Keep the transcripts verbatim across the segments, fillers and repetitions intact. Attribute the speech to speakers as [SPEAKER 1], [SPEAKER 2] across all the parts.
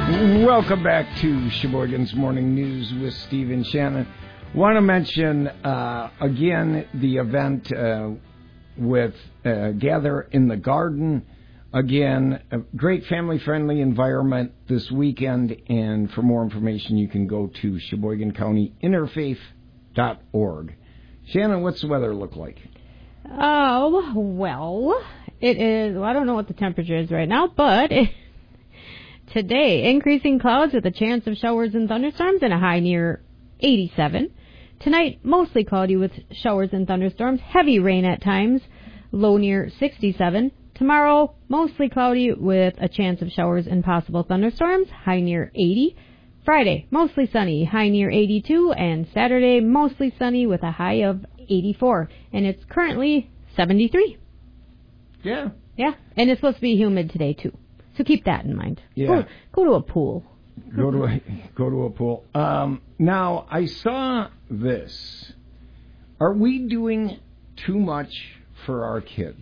[SPEAKER 1] Welcome back to Sheboygan's Morning News with Steve and Shannon. Want to mention, uh, again, the event uh, with uh, Gather in the Garden. Again, a great family-friendly environment this weekend. And for more information, you can go to Sheboygan County Interfaith dot org. Shannon, what's the weather look like?
[SPEAKER 2] Oh, well, it is, well, I don't know what the temperature is right now, but it, today, increasing clouds with a chance of showers and thunderstorms and a high near eighty-seven. Tonight, mostly cloudy with showers and thunderstorms, heavy rain at times, low near sixty-seven. Tomorrow, mostly cloudy with a chance of showers and possible thunderstorms, high near eighty. Friday, mostly sunny, high near eighty-two, and Saturday, mostly sunny with a high of eighty-four, and it's currently seventy-three.
[SPEAKER 1] Yeah.
[SPEAKER 2] Yeah, and it's supposed to be humid today, too. So keep that in mind.
[SPEAKER 1] Yeah.
[SPEAKER 2] Go, go to a pool.
[SPEAKER 1] Go to a, go to a pool. Um, now, I saw this. Are we doing too much for our kids?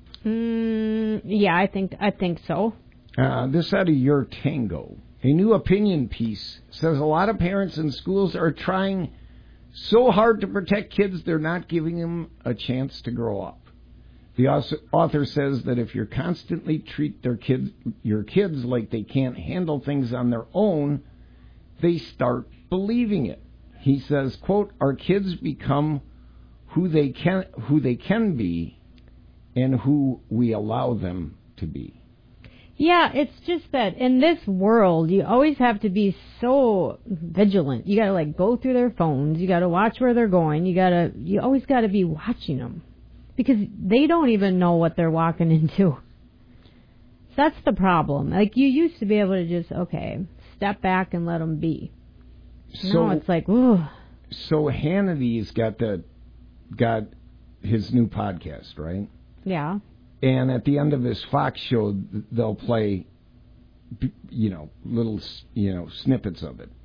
[SPEAKER 2] Mm, yeah, I think I think so.
[SPEAKER 1] Uh, this out of Your Tango. A new opinion piece says a lot of parents and schools are trying so hard to protect kids, they're not giving them a chance to grow up. The author says that if you constantly treat their kids, your kids like they can't handle things on their own, they start believing it. He says, quote, our kids become who they can who they can be and who we allow them to be.
[SPEAKER 2] Yeah, it's just that in this world, you always have to be so vigilant. You got to like go through their phones. You got to watch where they're going. You got to you always got to be watching them because they don't even know what they're walking into. So that's the problem. Like you used to be able to just okay, step back and let them be.
[SPEAKER 1] So
[SPEAKER 2] now it's like, ooh.
[SPEAKER 1] So Hannity's got the got his new podcast, right?
[SPEAKER 2] Yeah.
[SPEAKER 1] And at the end of his Fox show, they'll play, you know, little, you know, snippets of it.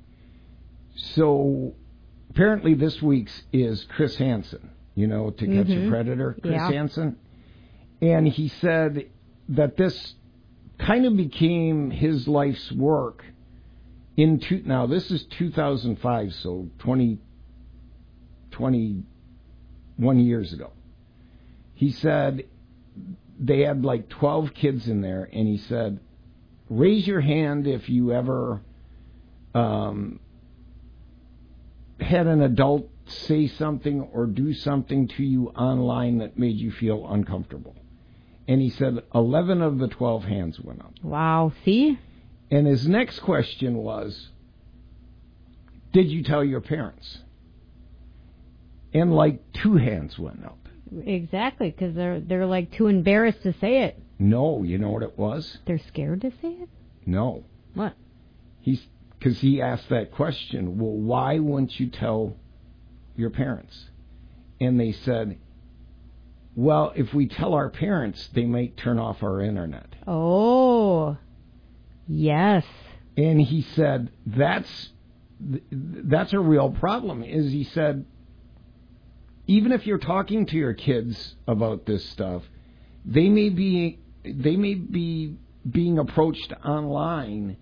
[SPEAKER 1] So apparently this week's is Chris Hansen, you know, To Catch
[SPEAKER 2] mm-hmm.
[SPEAKER 1] a Predator, Chris
[SPEAKER 2] yeah.
[SPEAKER 1] Hansen. And he said that this kind of became his life's work in two, now this is two thousand five, so twenty, twenty-one years ago. He said they had like twelve kids in there, and he said, raise your hand if you ever um, had an adult say something or do something to you online that made you feel uncomfortable. And he said eleven of the twelve hands went up.
[SPEAKER 2] Wow, see?
[SPEAKER 1] And his next question was, did you tell your parents? And like two hands went up.
[SPEAKER 2] Exactly, because they're they're like too embarrassed to say it.
[SPEAKER 1] No, you know what it was?
[SPEAKER 2] They're scared to say it?
[SPEAKER 1] No.
[SPEAKER 2] What?
[SPEAKER 1] He's because he asked that question. Well, why wouldn't you tell your parents? And they said, well, if we tell our parents, they might turn off our internet.
[SPEAKER 2] Oh, yes.
[SPEAKER 1] And he said that's that's a real problem. Is he said, even if you're talking to your kids about this stuff, they may be they may be being approached online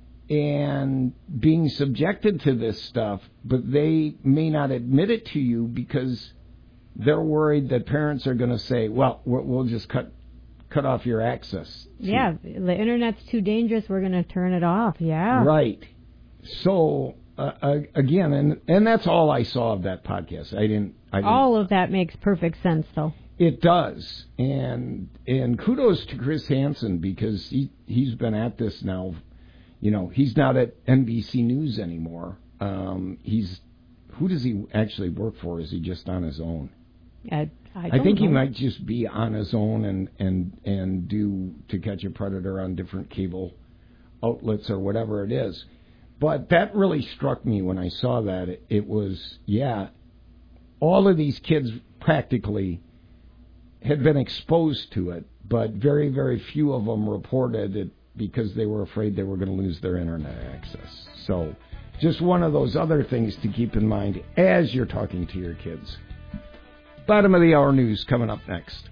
[SPEAKER 1] and being subjected to this stuff, but they may not admit it to you because they're worried that parents are going to say, well, we'll just cut cut off your access.
[SPEAKER 2] Yeah, the internet's too dangerous. We're going to turn it off. Yeah.
[SPEAKER 1] Right. So, uh, again, and, and that's all I saw of that podcast. I didn't... I didn't
[SPEAKER 2] all of that makes perfect sense, though.
[SPEAKER 1] It does. And and kudos to Chris Hansen because he, he's been at this now. You know, he's not at N B C News anymore. Um, he's... Who does he actually work for? Is he just on his own?
[SPEAKER 2] I, I,
[SPEAKER 1] I think
[SPEAKER 2] know.
[SPEAKER 1] he might just be on his own and, and, and do To Catch a Predator on different cable outlets or whatever it is. But that really struck me when I saw that. It, it was, yeah, all of these kids practically had been exposed to it, but very, very few of them reported it because they were afraid they were going to lose their internet access. So just one of those other things to keep in mind as you're talking to your kids. Bottom of the hour news coming up next.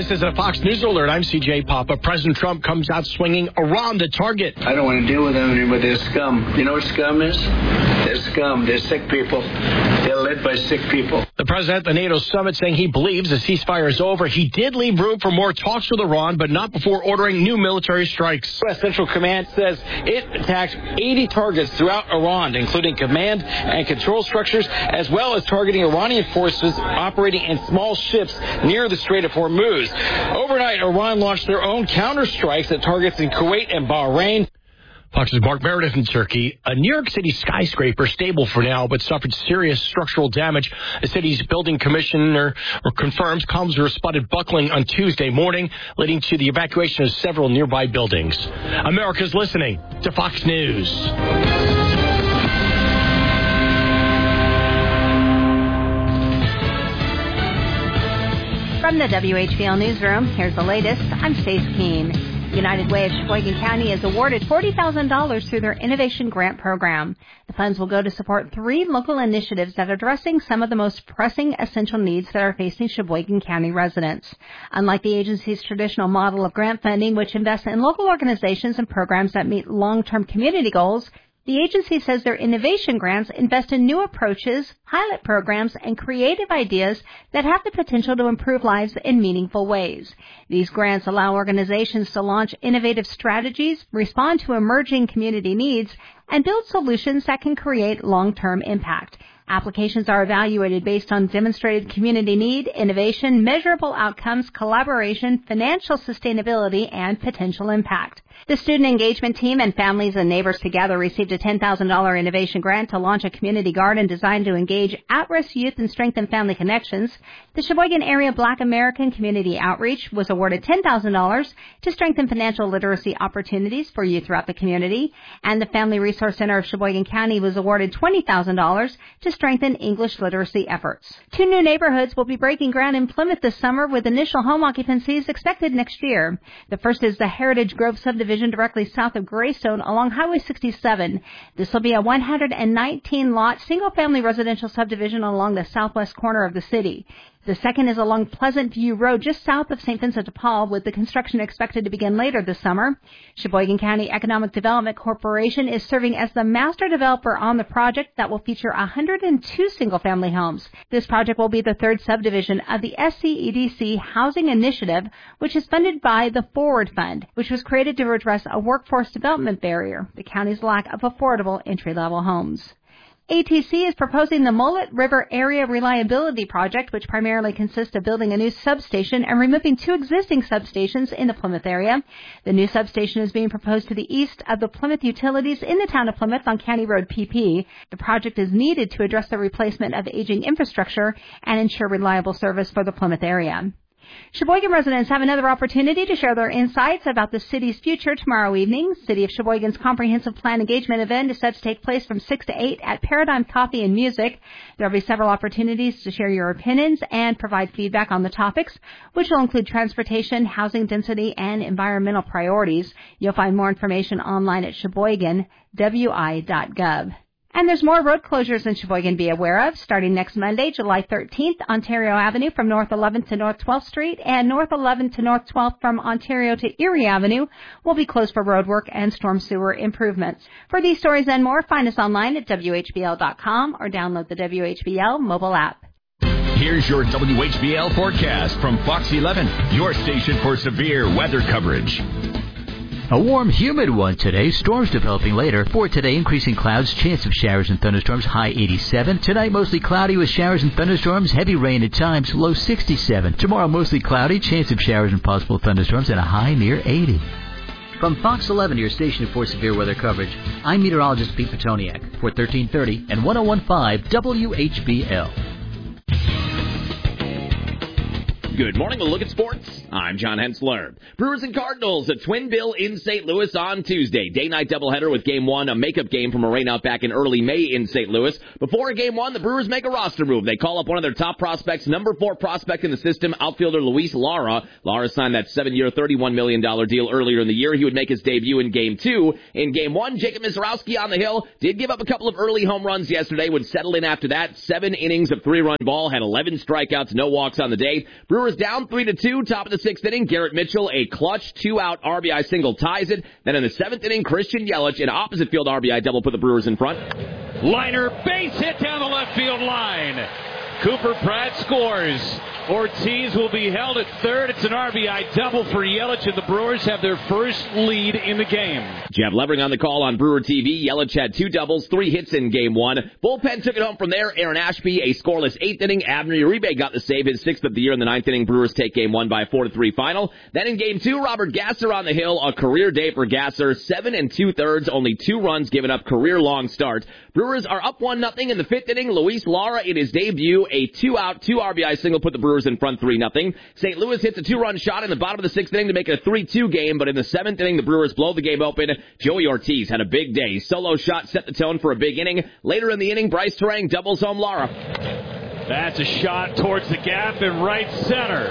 [SPEAKER 3] This is a Fox News Alert. I'm C J Papa. President Trump comes out swinging Iran to target.
[SPEAKER 4] I don't want to deal with them anymore. They're scum. You know what scum is? They're scum. They're sick people. They're led by sick people.
[SPEAKER 3] The president at the NATO summit saying he believes the ceasefire is over. He did leave room for more talks with Iran, but not before ordering new military strikes.
[SPEAKER 5] U S Central Command says it attacked eighty targets throughout Iran, including command and control structures, as well as targeting Iranian forces operating in small ships near the Strait of Hormuz. Overnight, Iran launched their own counterstrikes at targets in Kuwait and Bahrain.
[SPEAKER 3] Fox's Mark Meredith in Turkey. A New York City skyscraper, stable for now, but suffered serious structural damage. The city's building commissioner confirms columns were spotted buckling on Tuesday morning, leading to the evacuation of several nearby buildings. America's listening to Fox News.
[SPEAKER 6] From the W H B L Newsroom, here's the latest. I'm Stace Keene. United Way of Sheboygan County is awarded forty thousand dollars through their Innovation Grant Program. The funds will go to support three local initiatives that are addressing some of the most pressing essential needs that are facing Sheboygan County residents. Unlike the agency's traditional model of grant funding, which invests in local organizations and programs that meet long-term community goals, the agency says their innovation grants invest in new approaches, pilot programs, and creative ideas that have the potential to improve lives in meaningful ways. These grants allow organizations to launch innovative strategies, respond to emerging community needs, and build solutions that can create long-term impact. Applications are evaluated based on demonstrated community need, innovation, measurable outcomes, collaboration, financial sustainability, and potential impact. The student engagement team and Families and Neighbors Together received a ten thousand dollars innovation grant to launch a community garden designed to engage at-risk youth and strengthen family connections. The Sheboygan Area Black American Community Outreach was awarded ten thousand dollars to strengthen financial literacy opportunities for youth throughout the community. And the Family Resource Center of Sheboygan County was awarded twenty thousand dollars to strengthen English literacy efforts. Two new neighborhoods will be breaking ground in Plymouth this summer, with initial home occupancies expected next year. The first is the Heritage Grove subdivision directly south of Greystone along Highway sixty-seven. This will be a one hundred nineteen lot single-family residential subdivision along the southwest corner of the city. The second is along Pleasant View Road just south of Saint Vincent de Paul, with the construction expected to begin later this summer. Sheboygan County Economic Development Corporation is serving as the master developer on the project that will feature one hundred two single-family homes. This project will be the third subdivision of the S C E D C Housing Initiative, which is funded by the Forward Fund, which was created to address a workforce development barrier, the county's lack of affordable entry-level homes. A T C is proposing the Mullet River Area Reliability Project, which primarily consists of building a new substation and removing two existing substations in the Plymouth area. The new substation is being proposed to the east of the Plymouth Utilities in the town of Plymouth on County Road P P. The project is needed to address the replacement of aging infrastructure and ensure reliable service for the Plymouth area. Sheboygan residents have another opportunity to share their insights about the city's future tomorrow evening. City of Sheboygan's Comprehensive Plan Engagement event is set to take place from six to eight at Paradigm Coffee and Music. There will be several opportunities to share your opinions and provide feedback on the topics, which will include transportation, housing density, and environmental priorities. You'll find more information online at sheboygan w i dot gov. And there's more road closures in Sheboygan to be aware of. Starting next Monday, July thirteenth, Ontario Avenue from North eleventh to North twelfth Street and North eleventh to North twelfth from Ontario to Erie Avenue will be closed for road work and storm sewer improvements. For these stories and more, find us online at w h b l dot com or download the W H B L mobile app.
[SPEAKER 7] Here's your W H B L forecast from Fox eleven, your station for severe weather coverage.
[SPEAKER 8] A warm, humid one today. Storms developing later. For today, increasing clouds, chance of showers and thunderstorms, high eighty-seven. Tonight, mostly cloudy with showers and thunderstorms, heavy rain at times, low sixty-seven. Tomorrow, mostly cloudy, chance of showers and possible thunderstorms, and a high near eighty. From Fox eleven, your station for severe weather coverage, I'm meteorologist Pete Petoniak for thirteen thirty and one oh one point five W H B L.
[SPEAKER 9] Good morning. We'll look at sports. I'm John Hensler. Brewers and Cardinals, a twin bill in Saint Louis on Tuesday. Day-night doubleheader with Game one, a makeup game from a rainout back in early May in Saint Louis. Before Game one, the Brewers make a roster move. They call up one of their top prospects, number four prospect in the system, outfielder Luis Lara. Lara signed that seven-year, thirty-one million dollars deal earlier in the year. He would make his debut in Game two. In Game one, Jacob Misiorowski on the hill did give up a couple of early home runs yesterday, would settle in after that. Seven innings of three-run ball, had eleven strikeouts, no walks on the day. Brewers Brewers down three to two, top of the sixth inning. Garrett Mitchell, a clutch two-out R B I single ties it. Then in the seventh inning, Christian Yelich, an opposite field R B I double, put the Brewers in front.
[SPEAKER 5] Liner, base hit down the left field line. Cooper Pratt scores. Ortiz will be held at third. It's an R B I double for Yelich, and the Brewers have their first lead in the game.
[SPEAKER 9] Jeff Levering on the call on Brewer T V. Yelich had two doubles, three hits in game one. Bullpen took it home from there. Aaron Ashby, a scoreless eighth inning. Abner Uribe got the save, his sixth of the year in the ninth inning. Brewers take game one by a four to three final. Then in game two, Robert Gasser on the hill. A career day for Gasser. Seven and two-thirds, only two runs given up. Career-long start. Brewers are up one nothing in the fifth inning. Luis Lara in his debut, a two-out, two R B I single, put the Brewers in front three nothing. Saint Louis hits a two-run shot in the bottom of the sixth inning to make it a three two game, but in the seventh inning, the Brewers blow the game open. Joey Ortiz had a big day. Solo shot set the tone for a big inning. Later in the inning, Bryce Terang doubles home Lara.
[SPEAKER 5] That's a shot towards the gap in right center.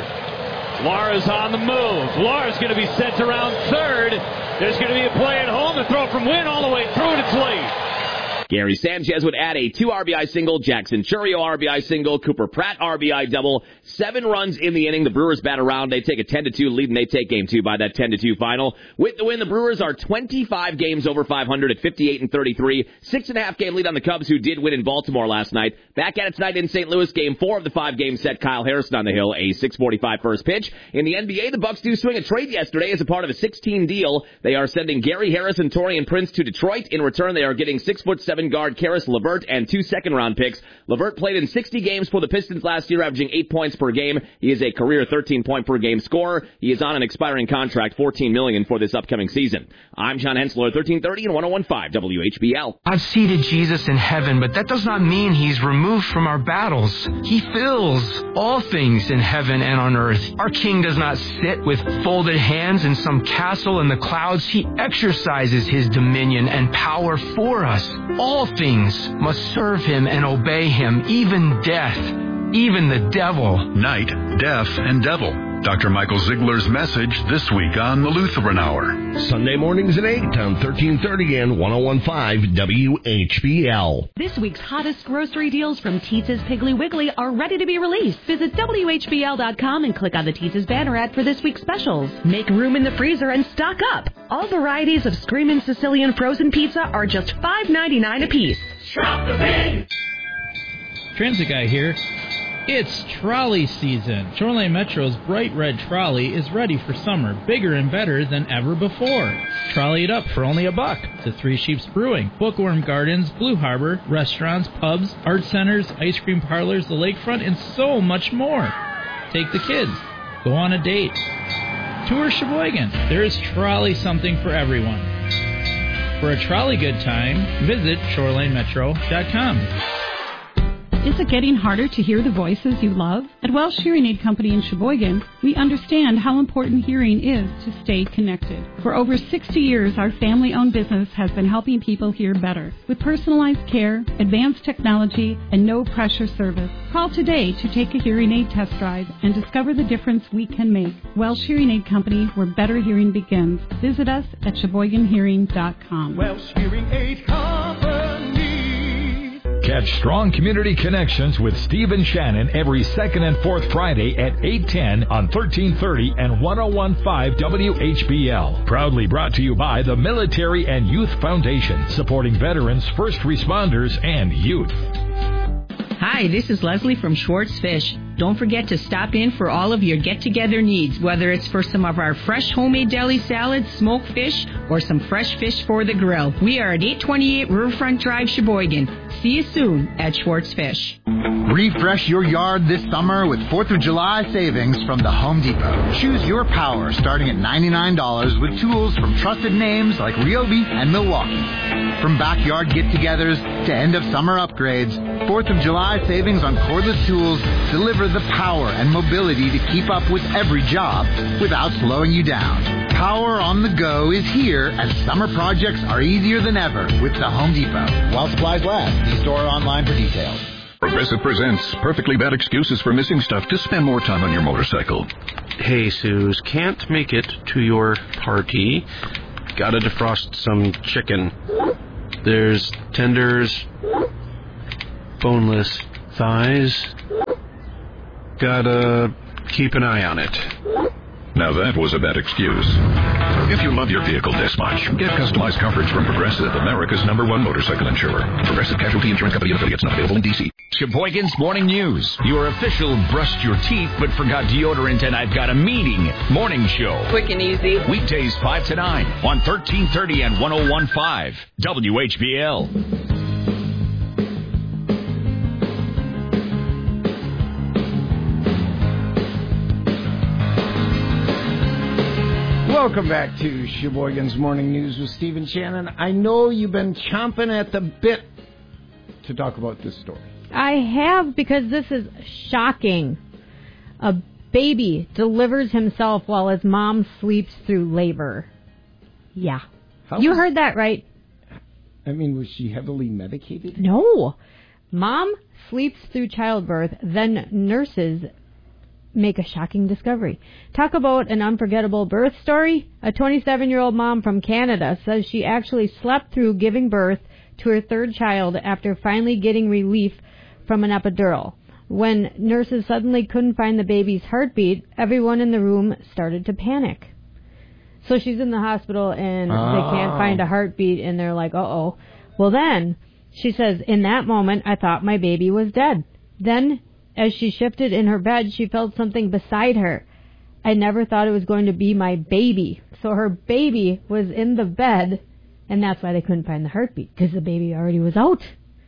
[SPEAKER 5] Lara's on the move. Lara's going to be sent around third. There's going to be a play at home. The throw from Wynn all the way through, and it's late.
[SPEAKER 9] Gary Sanchez would add a two R B I single, Jackson Churio R B I single, Cooper Pratt R B I double, seven runs in the inning. The Brewers bat around. They take a ten to two lead, and they take game two by that ten to two final. With the win, the Brewers are twenty-five games over five hundred at fifty-eight and thirty-three. Six and a half game lead on the Cubs, who did win in Baltimore last night. Back at it tonight in Saint Louis, game four of the five-game set. Kyle Harrison on the hill, a six forty-five first pitch. In the N B A, the Bucks do swing a trade yesterday as a part of a sixteen deal. They are sending Gary Harris and Taurean Prince to Detroit. In return, they are getting six foot seven guard Karis LeVert and two second-round picks. LeVert played in sixty games for the Pistons last year, averaging eight points per game. He is a career thirteen-point-per-game scorer. He is on an expiring contract, fourteen million dollars for this upcoming season. I'm John Hensler, thirteen thirty and one oh one point five W H B L.
[SPEAKER 10] I've seated Jesus in heaven, but that does not mean he's removed from our battles. He fills all things in heaven and on earth. Our King does not sit with folded hands in some castle in the clouds. He exercises his dominion and power for us. All things must serve him and obey him, even death, even the devil.
[SPEAKER 11] Night, death, and devil. Doctor Michael Ziegler's message this week on the Lutheran Hour.
[SPEAKER 12] Sunday mornings at eight on thirteen thirty and one oh one point five W H B L.
[SPEAKER 13] This week's hottest grocery deals from Teetza's Piggly Wiggly are ready to be released. Visit W H B L dot com and click on the Teetza's banner ad for this week's specials. Make room in the freezer and stock up. All varieties of Screamin' Sicilian frozen pizza are just five ninety-nine a piece.
[SPEAKER 14] Shop the pig!
[SPEAKER 15] Transit Guy here. It's trolley season. Shoreline Metro's bright red trolley is ready for summer, bigger and better than ever before. Trolley it up for only a buck to Three Sheeps Brewing, Bookworm Gardens, Blue Harbor, restaurants, pubs, art centers, ice cream parlors, the lakefront, and so much more. Take the kids. Go on a date. Tour Sheboygan. There is trolley something for everyone. For a trolley good time, visit shoreline metro dot com.
[SPEAKER 16] Is it getting harder to hear the voices you love? At Welsh Hearing Aid Company in Sheboygan, we understand how important hearing is to stay connected. For over sixty years, our family-owned business has been helping people hear better. With personalized care, advanced technology, and no-pressure service. Call today to take a hearing aid test drive and discover the difference we can make. Welsh Hearing Aid Company, where better hearing begins. Visit us at sheboygan hearing dot com.
[SPEAKER 14] Welsh Hearing Aid Company.
[SPEAKER 17] Catch Strong Community Connections with Steve and Shannon every second and fourth Friday at eight ten on thirteen thirty and one oh one point five W H B L. Proudly brought to you by the Military and Youth Foundation, supporting veterans, first responders, and youth.
[SPEAKER 18] Hi, this is Leslie from Schwartz Fish. Don't forget to stop in for all of your get-together needs, whether it's for some of our fresh homemade deli salads, smoked fish, or some fresh fish for the grill. We are at eight twenty-eight Riverfront Drive, Sheboygan. See you soon at Schwartz Fish.
[SPEAKER 19] Refresh your yard this summer with fourth of July savings from the Home Depot. Choose your power starting at ninety-nine dollars with tools from trusted names like Ryobi and Milwaukee. From backyard get-togethers to end-of-summer upgrades, fourth of July savings on cordless tools deliver the power and mobility to keep up with every job without slowing you down. Power on the go is here, and summer projects are easier than ever with the Home Depot. While supplies last, see store or online for details.
[SPEAKER 11] Progressive presents Perfectly Bad Excuses for Missing Stuff to Spend More Time on Your Motorcycle.
[SPEAKER 20] Hey, Suze, can't make it to your party. Gotta defrost some chicken. There's tenders, boneless thighs. Gotta
[SPEAKER 11] keep an eye on it. Now that was a bad excuse. If you love your vehicle this much, get customized coverage from Progressive, America's number one motorcycle insurer. Progressive Casualty Insurance Company and affiliates, not available in D C.
[SPEAKER 7] Sheboygan's Morning News. Your official brushed your teeth but forgot deodorant and I've got a meeting morning show.
[SPEAKER 21] Quick and easy.
[SPEAKER 7] Weekdays five to nine on thirteen thirty and one oh one point five W H B L.
[SPEAKER 1] Welcome back to Sheboygan's Morning News with Stephen Shannon. I know you've been chomping at the bit to talk about this story.
[SPEAKER 2] I have, because this is shocking. A baby delivers himself while his mom sleeps through labor. Yeah.
[SPEAKER 1] How
[SPEAKER 2] you
[SPEAKER 1] was,
[SPEAKER 2] heard that right.
[SPEAKER 1] I mean, was she heavily medicated?
[SPEAKER 2] No. Mom sleeps through childbirth, then nurses make a shocking discovery. Talk about an unforgettable birth story. A twenty-seven-year-old mom from Canada says she actually slept through giving birth to her third child after finally getting relief from an epidural. When nurses suddenly couldn't find the baby's heartbeat, everyone in the room started to panic. So she's in the hospital and
[SPEAKER 1] oh.
[SPEAKER 2] they can't find a heartbeat and they're like, uh-oh. Well then, she says, in that moment, I thought my baby was dead. Then, as she shifted in her bed, she felt something beside her. I never thought it was going to be my baby. So her baby was in the bed, and that's why they couldn't find the heartbeat, because the baby already was out.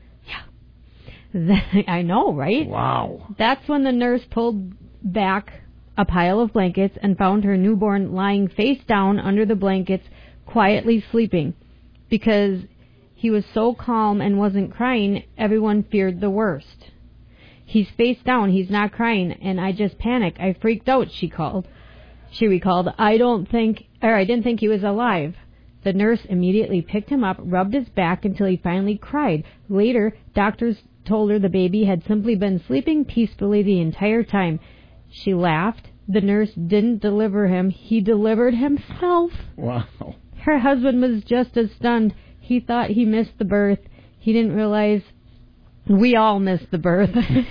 [SPEAKER 2] Yeah. I know, right?
[SPEAKER 1] Wow.
[SPEAKER 2] That's when the nurse pulled back a pile of blankets and found her newborn lying face down under the blankets, quietly sleeping. Because he was so calm and wasn't crying, everyone feared the worst. He's face down, he's not crying, and I just panicked. I freaked out, she called. She recalled, I don't think, or I didn't think he was alive. The nurse immediately picked him up, rubbed his back until he finally cried. Later, doctors told her the baby had simply been sleeping peacefully the entire time. She laughed. The nurse didn't deliver him. He delivered himself.
[SPEAKER 1] Wow.
[SPEAKER 2] Her husband was just as stunned. He thought he missed the birth. He didn't realize we all missed the birth.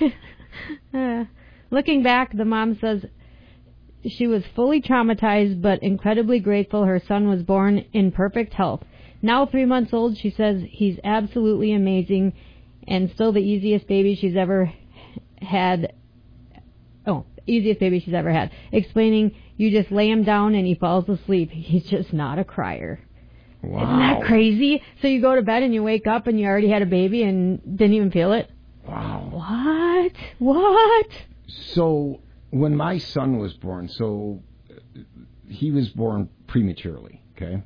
[SPEAKER 2] uh, looking back, the mom says she was fully traumatized but incredibly grateful her son was born in perfect health. Now three months old, she says he's absolutely amazing and still the easiest baby she's ever had. Oh, easiest baby she's ever had. Explaining, you just lay him down and he falls asleep. He's just not a crier.
[SPEAKER 1] Wow.
[SPEAKER 2] Isn't that crazy? So you go to bed and you wake up and you already had a baby and didn't even feel it?
[SPEAKER 1] Wow.
[SPEAKER 2] What? What?
[SPEAKER 1] So when my son was born, so he was born prematurely, okay?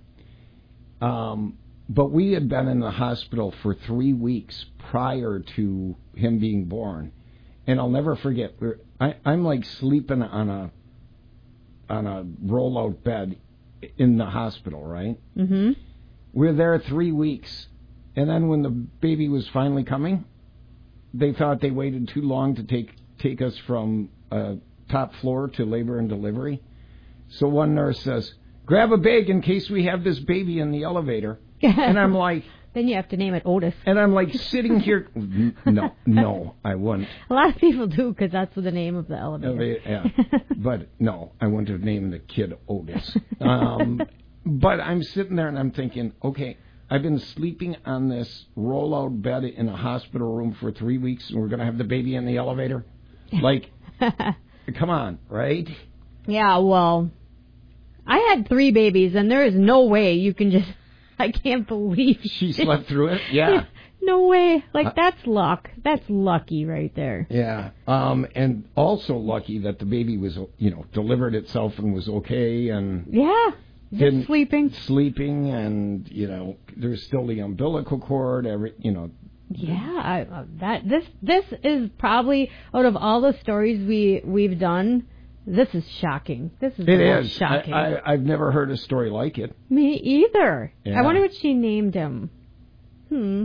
[SPEAKER 1] Um, but we had been in the hospital for three weeks prior to him being born. And I'll never forget, we're, I, I'm like sleeping on a on a roll-out bed in the hospital, right?
[SPEAKER 2] Mm-hmm.
[SPEAKER 1] We're there three weeks. And then when the baby was finally coming, they thought they waited too long to take take us from uh, top floor to labor and delivery. So one nurse says, grab a bag in case we have this baby in the elevator. And I'm like...
[SPEAKER 2] Then you have to name it Otis.
[SPEAKER 1] And I'm like sitting here... No, no, I wouldn't.
[SPEAKER 2] A lot of people do because that's the name of the elevator.
[SPEAKER 1] Yeah, but no, I wouldn't have named the kid Otis. Um, but I'm sitting there and I'm thinking, okay, I've been sleeping on this roll-out bed in a hospital room for three weeks and we're going to have the baby in the elevator? Like, come on, right?
[SPEAKER 2] Yeah, well, I had three babies and there is no way you can just... I can't believe
[SPEAKER 1] she slept through it. Yeah,
[SPEAKER 2] no way. Like uh, that's luck. That's lucky right there.
[SPEAKER 1] Yeah, um, and also lucky that the baby was, you know, delivered itself and was okay and
[SPEAKER 2] yeah, just sleeping,
[SPEAKER 1] sleeping, and you know, there's still the umbilical cord. Every, you know.
[SPEAKER 2] Yeah, I, uh, that this this is probably out of all the stories we we've done. This is shocking. This is
[SPEAKER 1] it is
[SPEAKER 2] shocking.
[SPEAKER 1] I, I, I've never heard a story like it.
[SPEAKER 2] Me either.
[SPEAKER 1] Yeah.
[SPEAKER 2] I wonder what she named him. Hmm.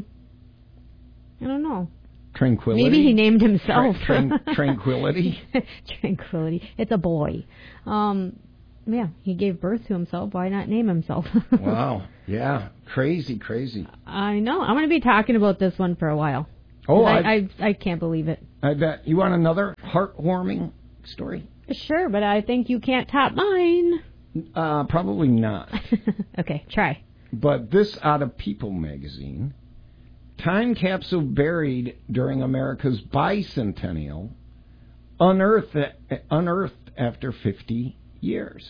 [SPEAKER 2] I don't know.
[SPEAKER 1] Tranquility.
[SPEAKER 2] Maybe he named himself.
[SPEAKER 1] Tra- tran- tranquility.
[SPEAKER 2] Tranquility. It's a boy. Um. Yeah, he gave birth to himself. Why not name himself?
[SPEAKER 1] Wow. Yeah. Crazy, crazy.
[SPEAKER 2] I know. I'm going to be talking about this one for a while.
[SPEAKER 1] Oh,
[SPEAKER 2] I, I I can't believe it.
[SPEAKER 1] I bet. You want another heartwarming story?
[SPEAKER 2] Sure, but I think you can't top mine.
[SPEAKER 1] Uh, probably not.
[SPEAKER 2] Okay, try.
[SPEAKER 1] But this out of People magazine, time capsule buried during America's bicentennial, unearthed, unearthed after fifty years.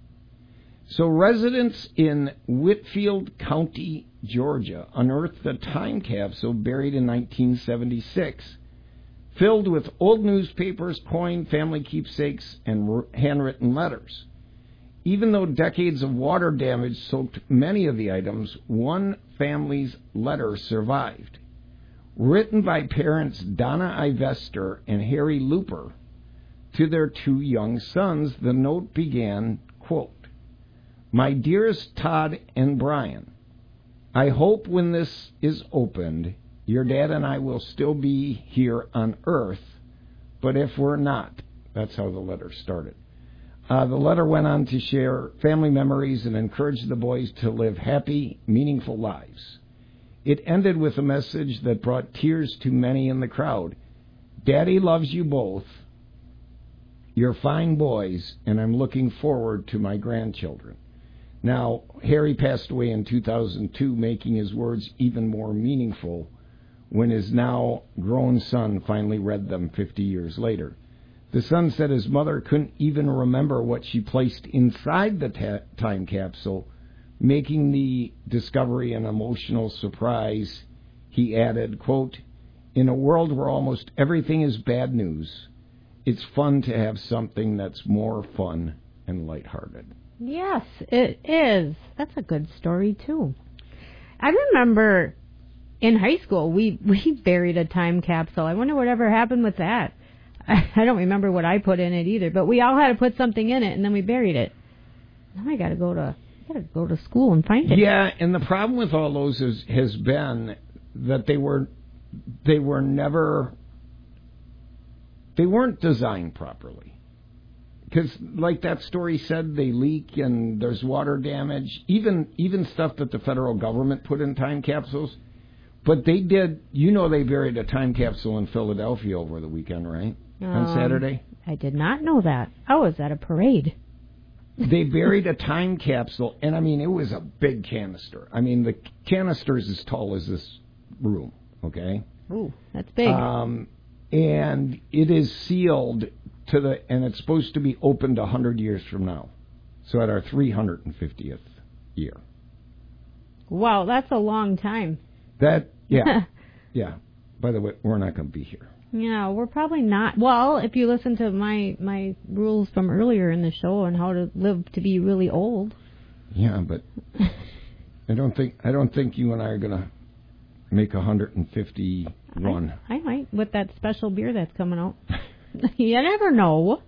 [SPEAKER 1] So residents in Whitfield County, Georgia, unearthed a time capsule buried in nineteen seventy-six, filled with old newspapers, coin, family keepsakes, and handwritten letters. Even though decades of water damage soaked many of the items, one family's letter survived. Written by parents Donna Ivester and Harry Looper to their two young sons, the note began, quote, "My dearest Todd and Brian, I hope when this is opened, your dad and I will still be here on Earth, but if we're not," that's how the letter started. Uh, the letter went on to share family memories and encourage the boys to live happy, meaningful lives. It ended with a message that brought tears to many in the crowd. "Daddy loves you both. You're fine boys, and I'm looking forward to my grandchildren." Now, Harry passed away in two thousand two, making his words even more meaningful when his now grown son finally read them fifty years later. The son said his mother couldn't even remember what she placed inside the ta- time capsule, making the discovery an emotional surprise. He added, quote, "In a world where almost everything is bad news, it's fun to have something that's more fun and lighthearted."
[SPEAKER 2] Yes, it is. That's a good story, too. I remember in high school, we, we buried a time capsule. I wonder whatever happened with that. I don't remember what I put in it either, but we all had to put something in it, and then we buried it. Now I got to go to got to go to school and find it.
[SPEAKER 1] Yeah, and the problem with all those is, has been that they were they were never they weren't designed properly. Because, like that story said, they leak and there's water damage. Even even stuff that the federal government put in time capsules. But they did, you know, they buried a time capsule in Philadelphia over the weekend, right?
[SPEAKER 2] Um,
[SPEAKER 1] On Saturday?
[SPEAKER 2] I did not know that. I was at a parade.
[SPEAKER 1] They buried a time capsule, and I mean, it was a big canister. I mean, the canister's as tall as this room, okay?
[SPEAKER 2] Ooh, that's big.
[SPEAKER 1] Um, and it is sealed to the, and it's supposed to be opened one hundred years from now. So at our three hundred fiftieth year.
[SPEAKER 2] Wow, that's a long time.
[SPEAKER 1] That, yeah, yeah. By the way, we're not going to be here.
[SPEAKER 2] Yeah, we're probably not. Well, if you listen to my, my rules from earlier in the show on how to live to be really old.
[SPEAKER 1] Yeah, but I don't think I don't think you and I are going to make one hundred fifty-one.
[SPEAKER 2] I, I might with that special beer that's coming out. You never know.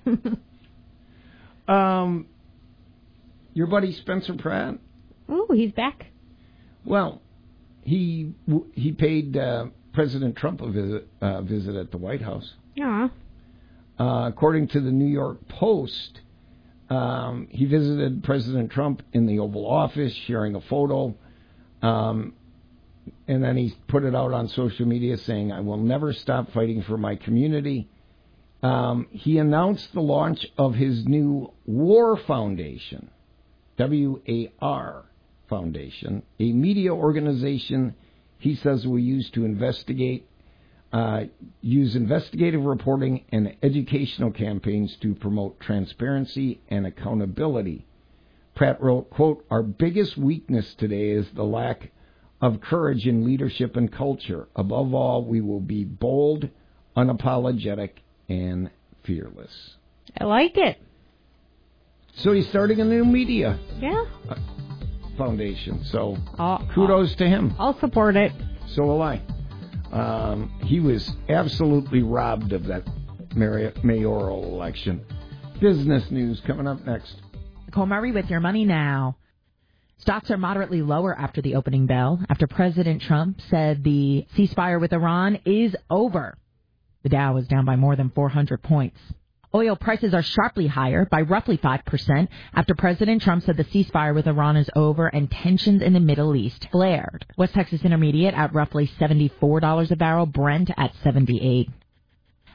[SPEAKER 1] um, your buddy Spencer Pratt.
[SPEAKER 2] Oh, he's back.
[SPEAKER 1] Well, he he paid uh, President Trump a visit uh, visit at the White House.
[SPEAKER 2] Yeah.
[SPEAKER 1] Uh, according to the New York Post, um, he visited President Trump in the Oval Office, sharing a photo, um, and then he put it out on social media saying, "I will never stop fighting for my community." Um, he announced the launch of his new War Foundation, W A R Foundation, a media organization he says will use to investigate, uh, use investigative reporting and educational campaigns to promote transparency and accountability. Pratt wrote, quote, "Our biggest weakness today is the lack of courage in leadership and culture. Above all, we will be bold, unapologetic, and fearless."
[SPEAKER 2] I like it.
[SPEAKER 1] So he's starting a new media
[SPEAKER 2] Yeah.
[SPEAKER 1] uh, foundation. So
[SPEAKER 2] I'll,
[SPEAKER 1] kudos
[SPEAKER 2] I'll,
[SPEAKER 1] to him.
[SPEAKER 2] I'll support it.
[SPEAKER 1] So will I. Um, he was absolutely robbed of that Mar- mayoral election. Business news coming up next.
[SPEAKER 21] Nicole Murray with your money now. Stocks are moderately lower after the opening bell, after President Trump said the ceasefire with Iran is over. The Dow is down by more than four hundred points. Oil prices are sharply higher by roughly five percent after President Trump said the ceasefire with Iran is over and tensions in the Middle East flared. West Texas Intermediate at roughly seventy-four dollars a barrel, Brent at seventy-eight.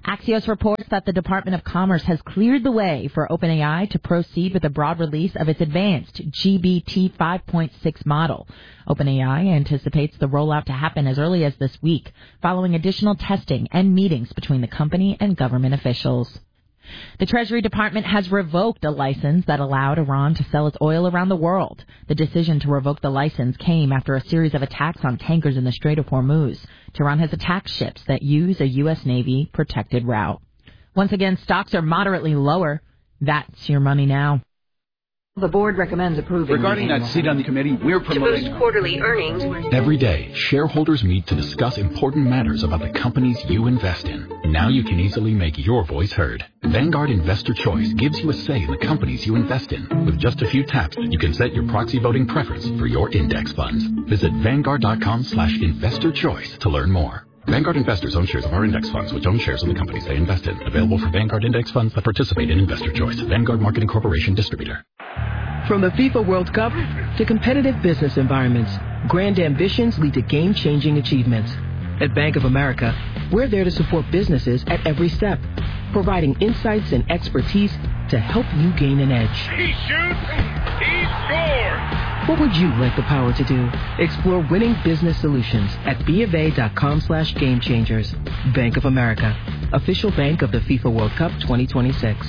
[SPEAKER 21] Axios reports that the Department of Commerce has cleared the way for OpenAI to proceed with a broad release of its advanced G B T five point six model. OpenAI anticipates the rollout to happen as early as this week, following additional testing and meetings between the company and government officials. The Treasury Department has revoked a license that allowed Iran to sell its oil around the world. The decision to revoke the license came after a series of attacks on tankers in the Strait of Hormuz. Tehran has attacked ships that use a U S. Navy protected route. Once again, stocks are moderately lower. That's your money now.
[SPEAKER 4] The board recommends approving.
[SPEAKER 22] Regarding that seat on the committee, we're promoting.
[SPEAKER 4] To boost quarterly earnings.
[SPEAKER 23] Every day, shareholders meet to discuss important matters about the companies you invest in. Now you can easily make your voice heard. Vanguard Investor Choice gives you a say in the companies you invest in. With just a few taps, you can set your proxy voting preference for your index funds. Visit Vanguard.com slash investor choice to learn more. Vanguard investors own shares of our index funds, which own shares of the companies they invest in. Available for Vanguard index funds that participate in Investor Choice. Vanguard Marketing Corporation Distributor.
[SPEAKER 24] From the FIFA World Cup to competitive business environments, grand ambitions lead to game-changing achievements. At Bank of America, we're there to support businesses at every step, providing insights and expertise to help you gain an edge.
[SPEAKER 14] He shoots, he scores!
[SPEAKER 24] What would you like the power to do? Explore winning business solutions at BofA.com slash game changers. Bank of America, official bank of the FIFA World Cup twenty twenty-six.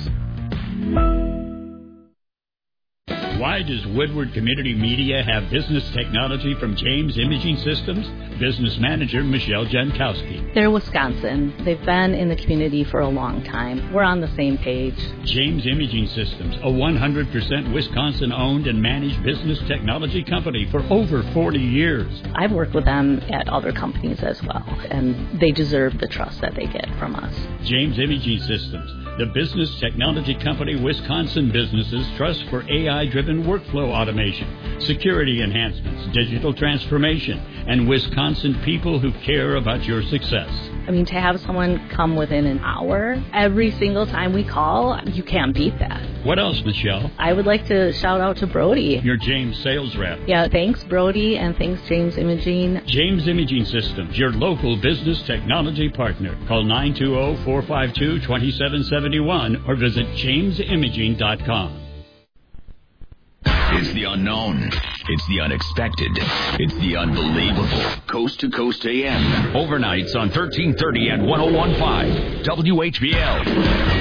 [SPEAKER 25] Why does Woodward Community Media have business technology from James Imaging Systems? Business manager Michelle Jankowski.
[SPEAKER 26] They're Wisconsin. They've been in the community for a long time. We're on the same page.
[SPEAKER 25] James Imaging Systems, a one hundred percent Wisconsin-owned and managed business technology company for over forty years.
[SPEAKER 26] I've worked with them at other companies as well, and they deserve the trust that they get from us.
[SPEAKER 25] James Imaging Systems, the business technology company Wisconsin businesses trust for A I-driven workflow automation, security enhancements, digital transformation, and Wisconsin people who care about your success.
[SPEAKER 26] I mean, to have someone come within an hour every single time we call, you can't beat that.
[SPEAKER 25] What else, Michelle?
[SPEAKER 26] I would like to shout out to Brody.
[SPEAKER 25] Your James sales rep.
[SPEAKER 26] Yeah, thanks, Brody, and thanks, James Imaging.
[SPEAKER 25] James Imaging Systems, your local business technology partner. Call nine two zero, four five two, two seven seven one or visit james imaging dot com.
[SPEAKER 7] It's the unknown. It's the unexpected. It's the unbelievable. Coast to Coast A M. Overnights on thirteen thirty and one oh one point five W H B L.